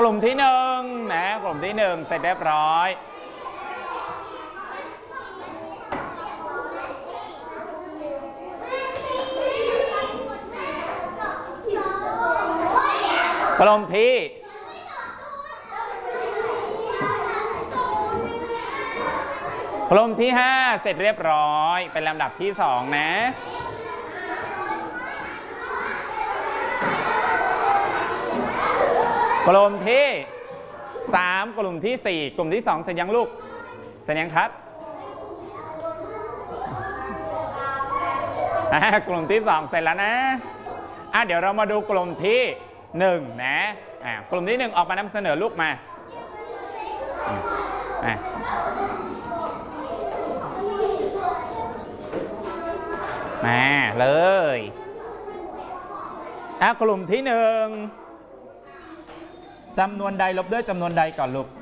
ลุ่มที่หนึ่งนะกลุ่มที่หนึ่งเสร็จเรียบร้อยกลุ่มที่5เสร็จเรียบร้อยเป็นลำดับที่2นะกลุ่มที่3กลุ่มที่4กลุ่มที่2เสร็จยังลูกเสร็จยังครับกลุ่มที่2เสร็จแล้วนะเดี๋ยวเรามาดูกลุ่มที่1นะกลุ่มที่1ออกมานำเสนอลูกมาเลยกลุ่มที่1จำนวนใดลบด้วยจำนวนใดก่อนลูก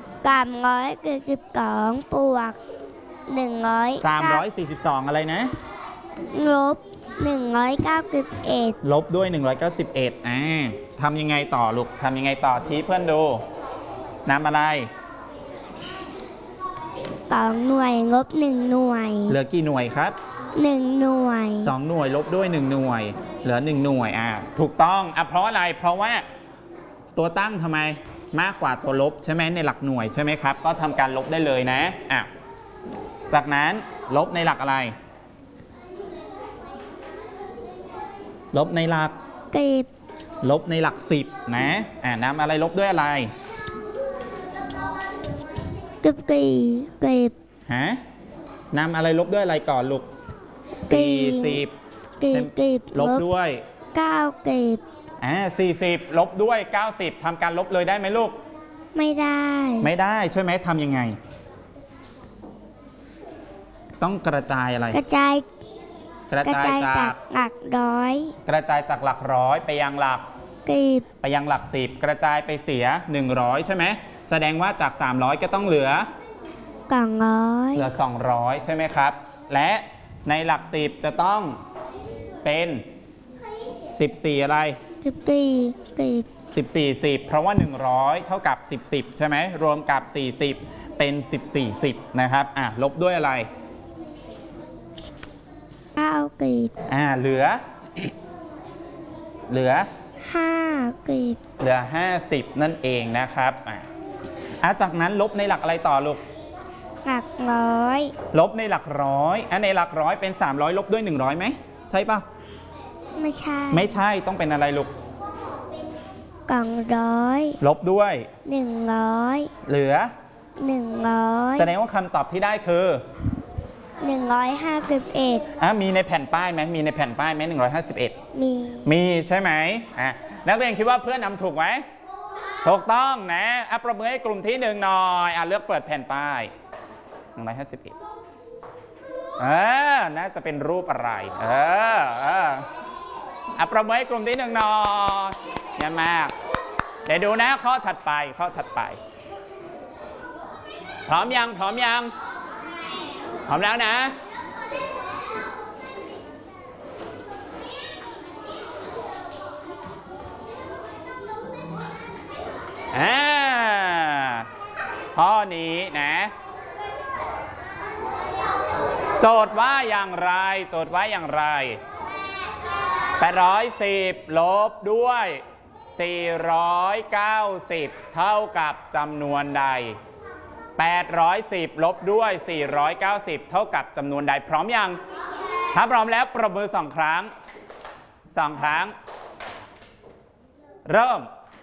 342บวก 342อะไรนะลบ191 ลบด้วย191ทำยังไงต่อลูกทำยังไงต่อชี้เพื่อนดูนำอะไร 2หน่วยลบ1หน่วยเหลือกี่หน่วยครับ 1หน่วย 2หน่วยลบด้วย1หน่วยเหลือ1หน่วยถูกต้องเพราะอะไรเพราะว่าตัวตั้งทำไมมากกว่าตัวลบใช่ไหมในหลักหน่วยใช่ไหมครับก็ทำการลบได้เลยนะจากนั้นลบในหลักอะไรลบในหลัก10ลบในหลัก10นะนำอะไรลบด้วยอะไรนำอะไรลบด้วยอะไรก่อนลูก40ลบด้วย40ลบด้วย90ทำการลบเลยได้ไหมลูกไม่ได้ใช่ไหมทำยังไงต้องกระจายอะไรกระจายจากหลักร้อยกระจายจากหลักร้อยไปยังหลัก10ไปยังหลัก10กระจายไปเสีย100ใช่ไหมแสดงว่าจาก300ก็ต้องเหลือ200ใช่ไหมครับและในหลัก10จะต้องเป็น14อะไร14เพราะว่า100เท่ากับ10ใช่ไหมรวมกับ40เป็น14นะครับลบด้วยอะไรเหลือ50นั่นเองนะครับจากนั้นลบในหลักอะไรต่อลูกหลักร้อยลบในหลักร้อยในหลักร้อยเป็น300ลบด้วย100ไหมใช่ป่ะไม่ใช่ต้องเป็นอะไรลูก 200 ลบด้วย 100 เหลือ 100 แสดงว่าคำตอบที่ได้คือ 151 มีในแผ่นป้ายไหมมีในแผ่นป้ายไหม151มีใช่ไหมนักเรียนคิดว่าเพื่อนนำถูกไหมถูกต้องนะประเมินให้กลุ่มที่1หน่อยเลือกเปิดแผ่นป้าย151น่าจะเป็นรูปอะไรประเมินให้กลุ่มที่1หน่อยเยี่ยมมากเดี๋ยวดูนะข้อถัดไปพร้อมยังพร้อมแล้วนะข้อนี้นะโจทย์ว่าอย่างไร810ลบด้วย490เท่ากับจำนวนใด810ลบด้วย490เท่ากับจำนวนใดพร้อมยังถ้าพร้อมแล้วปรบมือ2 ครั้งเริ่ม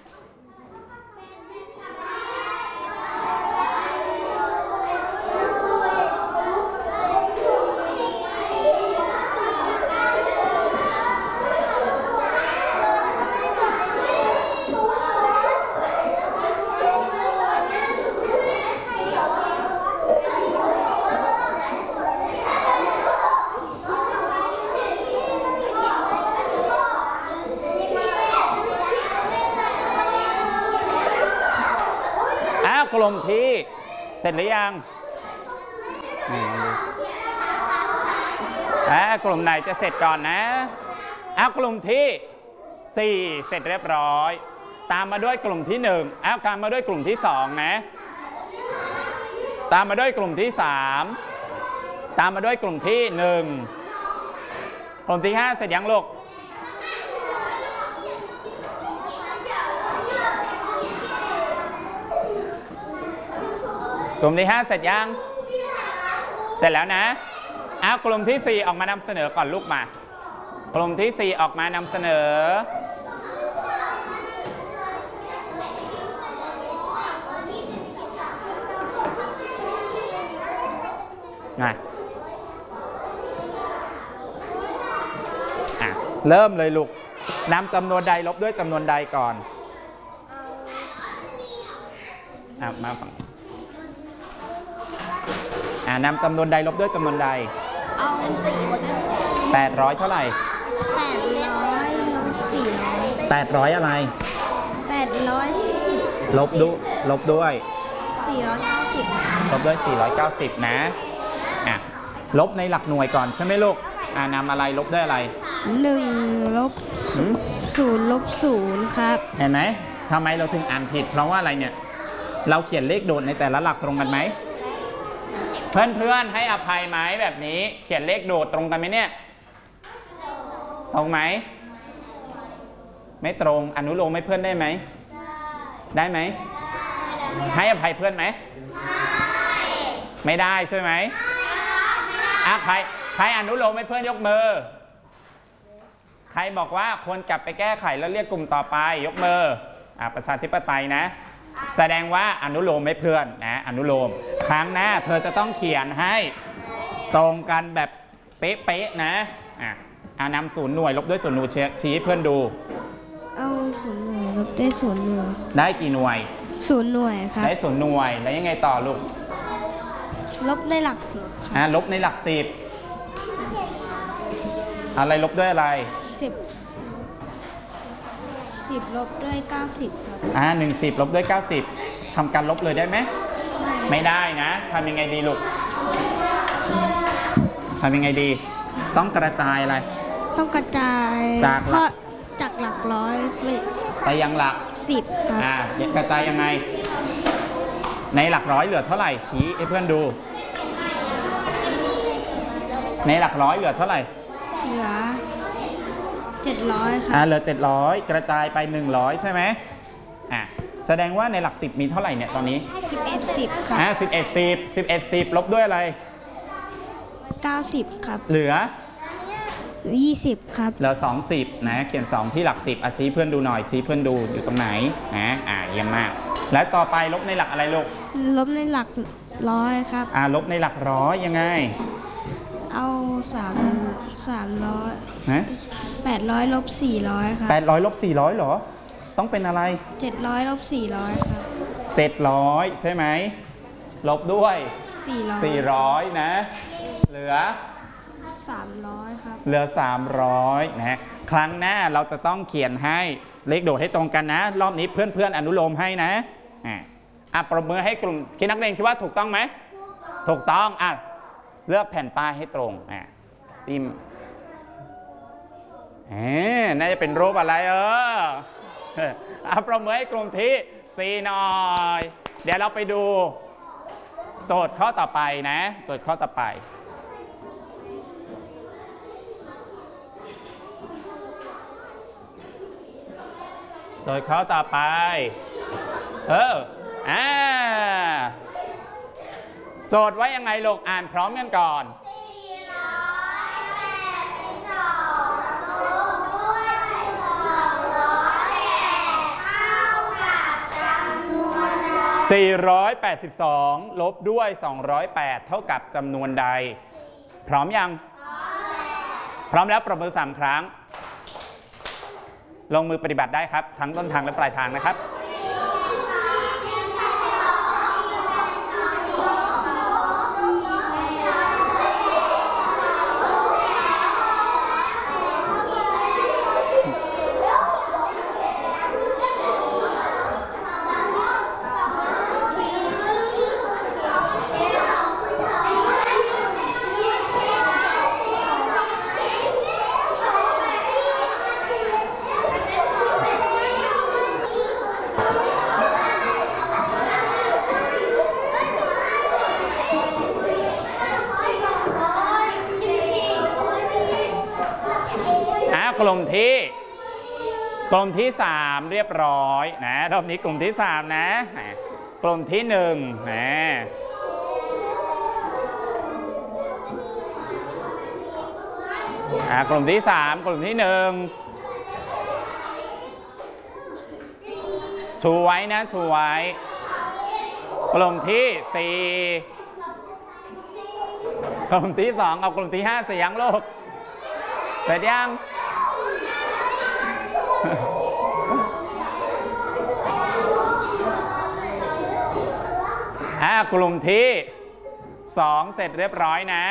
กลุ่มที่เสร็จหรือยังกลุ่มไหนจะเสร็จก่อนนะกลุ่มที่4เสร็จเรียบร้อยตามมาด้วยกลุ่มที่1ตามมาด้วยกลุ่มที่2นะตามมาด้วยกลุ่มที่3ตามมาด้วยกลุ่มที่1กลุ่มที่5เสร็จยังลูกกลุ่มที่5เสร็จยังเสร็จแล้วนะกลุ่มที่4ออกมานำเสนอก่อนลูกมากลุ่มที่4ออกมานำเสนอเริ่มเลยลูกนำจำนวนใดลบด้วยจำนวนใดก่อนมาฟังนำจำนวนใดลบด้วยจำนวนใดเอา 800เท่าไหร่ 800ลบ400 800อะไร 810 ลบด้วย 490 ลบด้วย490นะลบในหลักหน่วยก่อนใช่ไหมลูกนำอะไรลบด้วยอะไร 1ลบ0ลบ0ครับเห็นไหมทำไมเราถึงอ่านผิดเพราะว่าอะไรเนี่ยเราเขียนเลขโดดในแต่ละหลักตรงกันไหมเพื่อนๆให้อภัยไหมแบบนี้เขียนเลขโดดตรงกันไหมเนี่ยตรงไหมไม่ตรงอนุโลมให้เพื่อนได้ไหมได้ไหมให้อภัยเพื่อนไหมไม่ได้ใช่ไหมใครอนุโลมให้เพื่อนยกมือใครบอกว่าควรกลับไปแก้ไขแล้วเรียกกลุ่มต่อไปยกมือประชาธิปไตยนะแสดงว่าอนุโลมให้เพื่อนนะอนุโลมครั้งหน้าเธอจะต้องเขียนให้ตรงกันแบบเป๊ะๆนะนำ0หน่วยลบด้วย0หน่วยชี้เพื่อนดูเอา0หน่วยลบด้วย0หน่วยได้กี่หน่วย 0หน่วยครับได้0หน่วยแล้วยังไงต่อลูกลบในหลัก10ครับลบในหลัก10อะไรลบด้วยอะไร 10ลบด้วย90ครับ 10ลบด้วย90ทำการลบเลยได้ไหมไม่ได้นะทำยังไงดีลูกทำยังไงดีต้องกระจายอะไรต้องกระจายจากหลักร้อยไปยังหลัก 10ครับกระจายยังไงในหลักร้อยเหลือเท่าไหร่ชี้ให้เพื่อนดูในหลักร้อยเหลือเท่าไหร่เหลือ700ครับเหลือ700กระจายไป100ใช่ไหมแสดงว่าในหลัก10มีเท่าไหร่เนี่ยตอนนี้ 1110ครับ 1110ลบด้วยอะไร 90ครับเหลือ 20ครับเหลือ20นะเขียน2ที่หลัก10ชี้เพื่อนดูหน่อยชี้เพื่อนดูอยู่ตรงไหนเยี่ยมมากและต่อไปลบในหลักอะไรลูกลบในหลักร้อยครับลบในหลักร้อยยังไงเอา800ลบ400ครับ 800ลบ400เหรอต้องเป็นอะไร 700ลบ400ครับ 700ใช่ไหมลบด้วย400นะเหลือ 300ครับเหลือ300นะครั้งหน้าเราจะต้องเขียนให้เลขโดดให้ตรงกันนะรอบนี้เพื่อนๆอนุโลมให้นะปรบมือให้กลุ่มคิดนักเรียนคิดว่าถูกต้องไหมถูกต้องเลือกแผ่นป้ายให้ตรงจิ้มน่าจะเป็นรูปอะไรปรบมือให้กลุ่มที่4หน่อยเดี๋ยวเราไปดูโจทย์ข้อต่อไปนะโจทย์ข้อต่อไปโจทย์ข้อต่อไปโจทย์ว่ายังไงลูกอ่านพร้อมกันก่อน482ลบด้วย208เท่ากับจำนวนใดพร้อมยังพร้อมแล้วปรบมือ3ครั้งลงมือปฏิบัติได้ครับทั้งต้นทางและปลายทางนะครับกลุ่มที่3เรียบร้อยนะรอบนี้กลุ่มที่3นะกลุ่มที่1นะกลุ่มที่3กลุ่มที่1ชูไว้นะชูไว้กลุ่มที่4กลุ่มที่2เอากลุ่มที่5เสียงลูกเสร็จยังกลุ่มที่2เสร็จเรียบร้อยนะ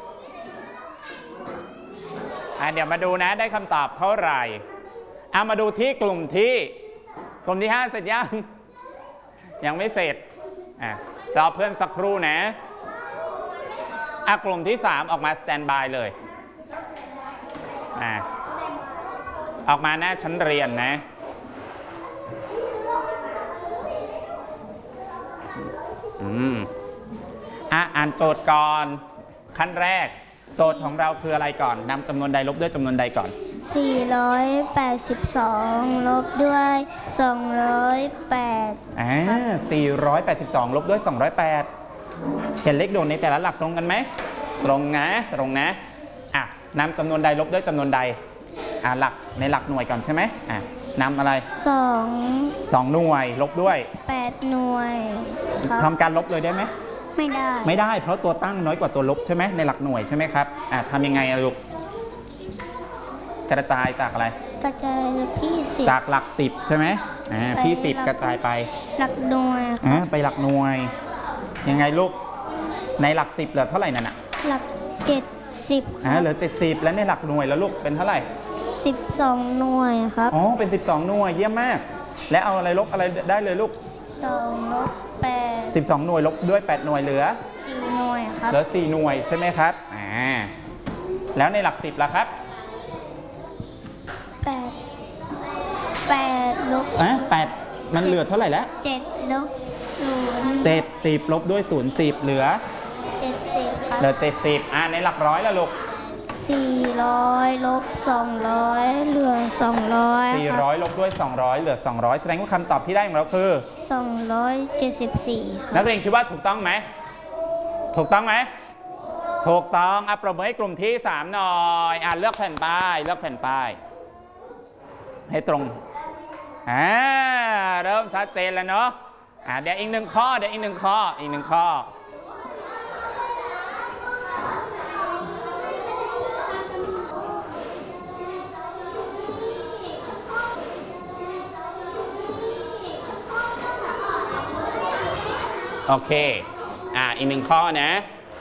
เดี๋ยวมาดูนะได้คำตอบเท่าไหร่มาดูที่กลุ่มที่5เสร็จยังไม่เสร็จรอเพื่อนสักครู่นะกลุ่มที่3ออกมาสแตนบายเลยออกมาหน้าชั้นเรียนนะอ่านโจทย์ก่อนขั้นแรกโจทย์ของเราคืออะไรก่อนนำจำนวนใดลบด้วยจำนวนใดก่อน 482ลบด้วย208 482ลบด้วย208เขียนเลขโดดในแต่ละหลักตรงกันไหมตรงนะนำจำนวนใดลบด้วยจำนวนใดหลักในหลักหน่วยก่อนใช่ไหมนำอะไร2หน่วยลบด้วย 8หน่วยทำการลบเลยได้ไหมไม่ได้เพราะตัวตั้งน้อยกว่าตัวลบใช่ไหมในหลักหน่วยใช่ไหมครับทำยังไงลูกกระจายจากอะไรกระจายพี่10 จากหลัก10ใช่ไหมพี่10กระจายไปหลักหน่วยไปหลักหน่วยยังไงลูกในหลัก10เหลือเท่าไหร่นั่นหลัก70 เหลือ70แล้วในหลักหน่วยแล้วลูกเป็นเท่าไหร่ 12หน่วยครับเป็น12หน่วยเยี่ยมมากและเอาอะไรลบอะไรได้เลยลูก 2ลบ8 12หน่วยลบด้วย8หน่วยเหลือ 4หน่วยครับเหลือ4หน่วยใช่ไหมครับแล้วในหลัก10ล่ะครับ 8ลบ 8มันเหลือเท่าไหร่แล้ว 7ลบ 0 70ลบด้วย0 10เหลือ 70ครับเหลือ70ในหลักร้อยแล้วลูก 400ลบ200เหลือ200 400ลบด้วย200เหลือ200แสดงว่าคำตอบที่ได้ของเราคือ 274 นักเรียนคิดว่าถูกต้องไหมถูกต้องไหมถูกต้องปรบมือให้กลุ่มที่3หน่อยเลือกแผ่นป้ายให้ตรงเริ่มชัดเจนแล้วเนาะเดี๋ยวอีก1ข้อโอเคอีก1ข้อนะ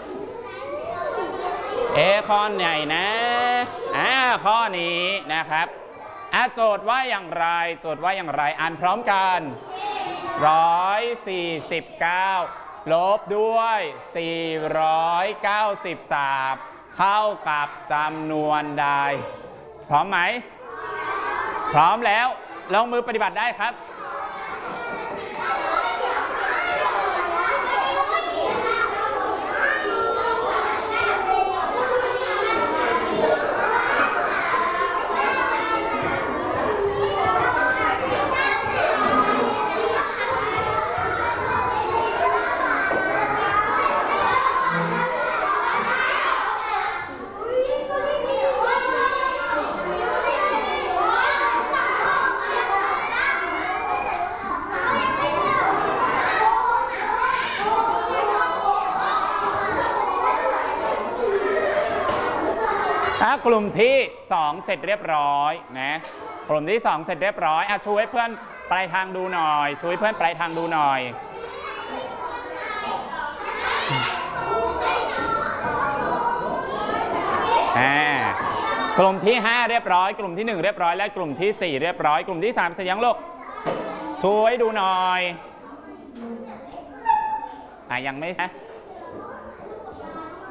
ข้อใหญ่นะข้อนี้นะครับโจทย์ว่าอย่างไรอ่านพร้อมกัน149ลบด้วย493เท่ากับจำนวนใดพร้อมไหมพร้อมแล้วลงมือปฏิบัติได้ครับกลุ่มที่2เสร็จเรียบร้อยนะกลุ่มที่2เสร็จเรียบร้อยช่วยเพื่อนปลายทางดูหน่อยกลุ่มที่5เรียบร้อยกลุ่มที่1เรียบร้อยและกลุ่มที่4เรียบร้อยกลุ่มที่3เสร็จยังลูกช่วยดูหน่อยยังไม่